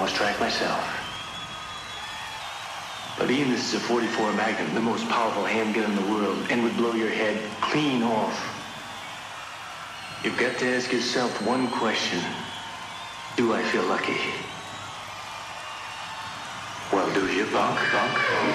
lost track myself. But Ian, this is a .44 Magnum, the most powerful handgun in the world, and would blow your head clean off. You've got to ask yourself one question. Do I feel lucky? Well, do you, punk?